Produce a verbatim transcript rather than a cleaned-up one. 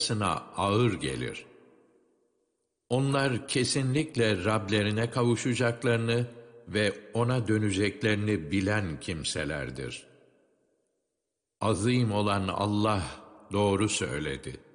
ağır gelir. Onlar kesinlikle Rablerine kavuşacaklarını ve ona döneceklerini bilen kimselerdir. Azim olan Allah doğru söyledi.